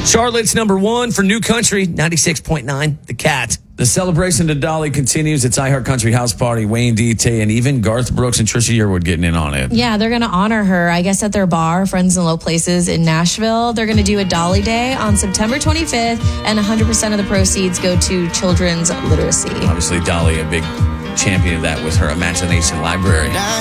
Charlotte's number one for New Country, 96.9, The Cat. The celebration to Dolly continues. It's iHeart Country House Party. Wayne DT and even Garth Brooks and Trisha Yearwood getting in on it. Yeah, they're going to honor her, I guess, at their bar, Friends in Low Places in Nashville. They're going to do a Dolly Day on September 25th, and 100% of the proceeds go to children's literacy. Obviously, Dolly, a big champion of that with her Imagination Library.